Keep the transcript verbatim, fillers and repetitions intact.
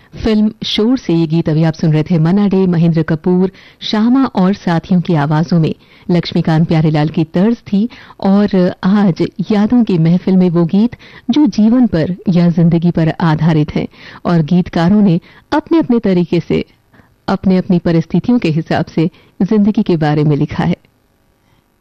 Film शोर से ये गीत अभी आप सुन रहे थे। मन्ना डे, महेंद्र कपूर, शामा और साथियों की आवाजों में लक्ष्मीकांत प्यारेलाल की तर्ज थी। और आज यादों की महफिल में वो गीत जो जीवन पर या जिंदगी पर आधारित हैं और गीतकारों ने अपने अपने तरीके से, अपने अपनी परिस्थितियों के हिसाब से जिंदगी के बारे में लिखा है।